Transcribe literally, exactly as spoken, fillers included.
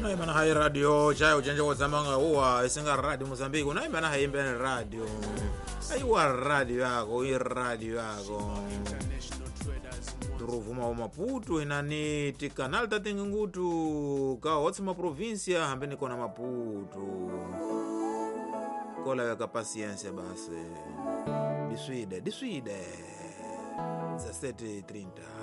Unaye mana hai radio chayo chenje wazamanga huwa isinga radio Mozambique. Unaye mana hai imbe radio. Aiwa radio yako, hii radio yako. Turuvuma wa Maputo inaniti kanal tatingi ngutu ka watsima provincia hambeni kona Maputo. Kola weka paciência basi. Diswide, diswide. dezessete e trinta